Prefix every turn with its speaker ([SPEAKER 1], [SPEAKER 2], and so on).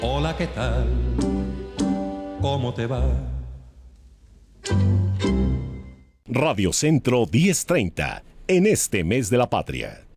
[SPEAKER 1] Hola, ¿qué tal? ¿Cómo te va?
[SPEAKER 2] Radio Centro 1030, en este mes de la patria.